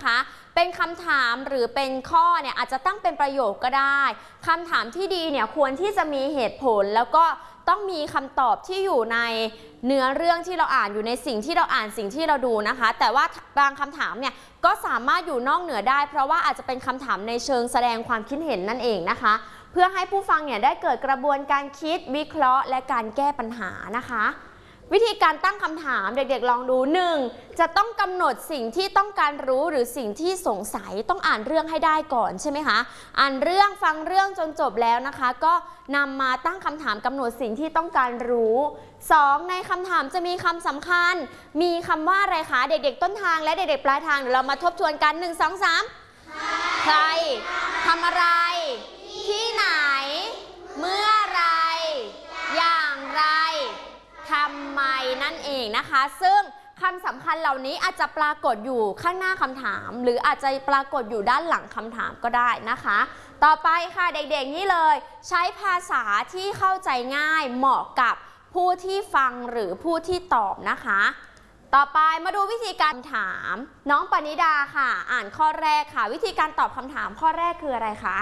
นะคะเป็นคำถามหรือเป็นข้อเนี่ยอาจจะตั้งเป็นประโยคก็ได้คำถามที่ดีเนี่ยควรที่จะมีเหตุผลแล้วก็ต้องมีคำตอบที่อยู่ในเนื้อเรื่องที่เราอ่านอยู่ในสิ่งที่เราอ่านสิ่งที่เราดูนะคะแต่ว่าบางคำถามเนี่ยก็สามารถอยู่นอกเหนือได้เพราะว่าอาจจะเป็นคำถามในเชิงแสดงความคิดเห็นนั่นเองนะคะเพื่อให้ผู้ฟังเนี่ยได้เกิดกระบวนการคิดวิเคราะห์และการแก้ปัญหานะคะวิธีการตั้งคำถามเด็กๆลองดู 1. จะต้องกำหนดสิ่งที่ต้องการรู้หรือสิ่งที่สงสัยต้องอ่านเรื่องให้ได้ก่อนใช่ไหมคะอ่านเรื่องฟังเรื่องจนจบแล้วนะคะก็นำมาตั้งคำถามกำหนดสิ่งที่ต้องการรู้ 2. ในคำถามจะมีคำสำคัญมีคำว่าอะไรคะเด็กๆต้นทางและเด็กๆปลายทางเดี๋ยวเรามาทบทวนกัน 1 2 3 ใครทำอะไรที่ไหนเมื่อไรอย่างไรทำไมนั่นเองนะคะซึ่งคำสำคัญเหล่านี้อาจจะปรากฏอยู่ข้างหน้าคำถามหรืออาจจะปรากฏอยู่ด้านหลังคำถามก็ได้นะคะต่อไปค่ะเด็กๆนี่เลยใช้ภาษาที่เข้าใจง่ายเหมาะกับผู้ที่ฟังหรือผู้ที่ตอบนะคะต่อไปมาดูวิธีการถามน้องปณิดาค่ะอ่านข้อแรกค่ะวิธีการตอบคำถามข้อแรกคืออะไรคะ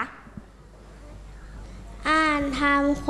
อ่านคำ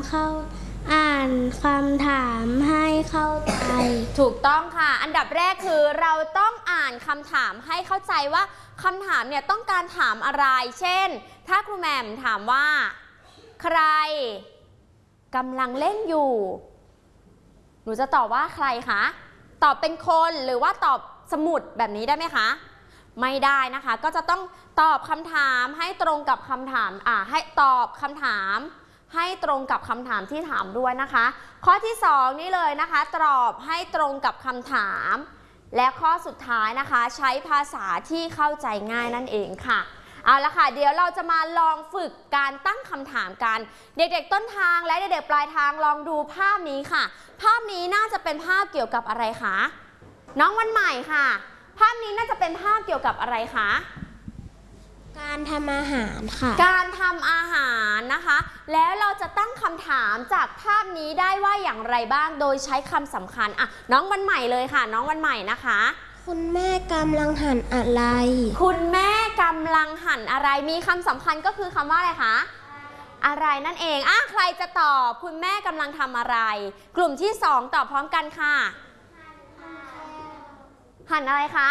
ถามให้เข้าใจถูกต้องค่ะอันดับแรกคือเราต้องอ่านคำถามให้เข้าใจว่าคำถามเนี่ยต้องการถามอะไรเช่นถ้าครูแหม่มถามว่าใครกำลังเล่นอยู่หนูจะตอบว่าใครคะตอบเป็นคนหรือว่าตอบสมุดแบบนี้ได้ไหมคะไม่ได้นะคะก็จะต้องตอบคำถามให้ตรงกับคำถามให้ตอบคำถามให้ตรงกับคำถามที่ถามด้วยนะคะข้อที่2นี่เลยนะคะตอบให้ตรงกับคำถามและข้อสุดท้ายนะคะใช้ภาษาที่เข้าใจง่ายนั่นเองค่ะเอาละค่ะเดี๋ยวเราจะมาลองฝึกการตั้งคำถามกันเด็กๆต้นทางและเด็กๆปลายทางลองดูภาพนี้ค่ะภาพนี้น่าจะเป็นภาพเกี่ยวกับอะไรคะน้องวันใหม่ค่ะภาพนี้น่าจะเป็นภาพเกี่ยวกับอะไรคะการทำอาหารค่ะการทำอาหารนะคะแล้วเราจะตั้งคำถามจากภาพนี้ได้ว่าอย่างไรบ้างโดยใช้คำสำคัญน้องวันใหม่เลยค่ะน้องวันใหม่นะคะคุณแม่กำลังหั่นอะไรคุณแม่กำลังหั่นอะไรมีคำสำคัญก็คือคำว่าอะไรคะอะไรนั่นเองใครจะตอบคุณแม่กำลังทำอะไรกลุ่มที่2ตอบพร้อมกันค่ะหั่นอะไรคะ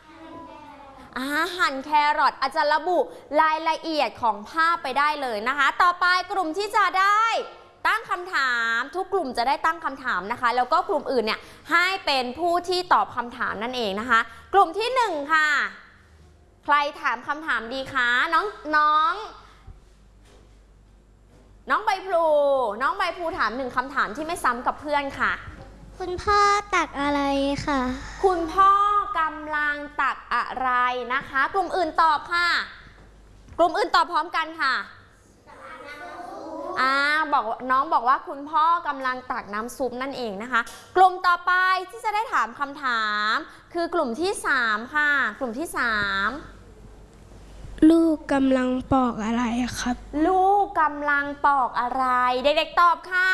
หั่นแครอทอาจจะระบุรายละเอียดของภาพไปได้เลยนะคะต่อไปกลุ่มที่จะได้ตั้งคำถามทุกกลุ่มจะได้ตั้งคำถามนะคะแล้วก็กลุ่มอื่นเนี่ยให้เป็นผู้ที่ตอบคำถามนั่นเองนะคะกลุ่มที่1ค่ะใครถามคำถามดีคะน้องใบพลูถาม1คำถามที่ไม่ซ้ำกับเพื่อนค่ะคุณพ่อตักอะไรค่ะคุณพ่อกำลังตักอะไรนะคะกลุ่มอื่นตอบค่ะกลุ่มอื่นตอบพร้อมกันค่ะน้องบอกว่าคุณพ่อกำลังตักน้ำซุปนั่นเองนะคะกลุ่มต่อไปที่จะได้ถามคำถามคือกลุ่มที่3ค่ะกลุ่มที่3 ลูกกำลังปอกอะไรครับลูกกำลังปอกอะไรเด็กๆตอบค่ะ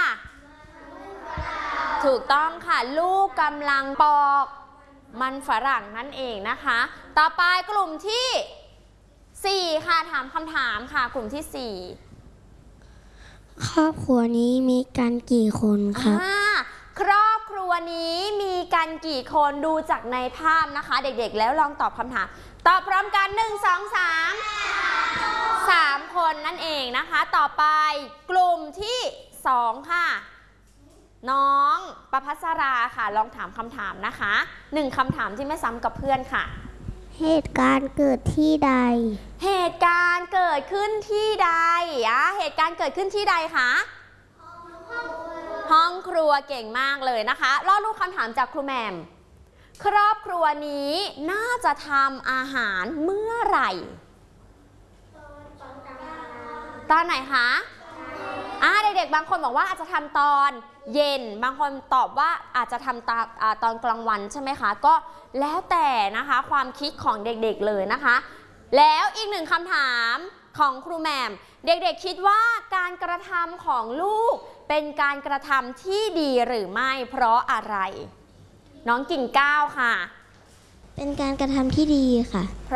ถูกต้องค่ะลูกกำลังปอกมันฝรั่งนั่นเองนะคะต่อไปกลุ่มที่4ค่ะถามคำถามค่ะกลุ่มที่4 ครอบครัวนี้มีกันกี่คนครับครอบครัวนี้มีกันกี่คนดูจากในภาพนะคะเด็กๆแล้วลองตอบคำถามตอบพร้อมกัน1 2 3คนนั่นเองนะคะต่อไปกลุ่มที่2ค่ะน้องประภัสราค่ะลองถามคำถามนะคะ1คำถามที่ไม่ซ้ำกับเพื่อนค่ะเหตุการณ์เกิดที่ใดเหตุการณ์เกิดขึ้นที่ใดเหตุการณ์เกิดขึ้นที่ใดคะห้องครัวเก่งมากเลยนะคะรอดูคำถามจากครูแหม่มครอบครัวนี้น่าจะทำอาหารเมื่อไหร่ตอนไหนคะเด็กๆบางคนบอกว่าอาจจะทำตอนเย็นบางคนตอบว่าอาจจะทำตอนกลางวันใช่ไหมคะก็แล้วแต่นะคะความคิดของเด็กๆเลยนะคะแล้วอีก1คำถามของครูแหม่มเด็กๆคิดว่าการกระทำของลูกเป็นการกระทำที่ดีหรือไม่เพราะอะไรน้องกิ่งก้าวค่ะเป็นการกระทำที่ดีค่ะ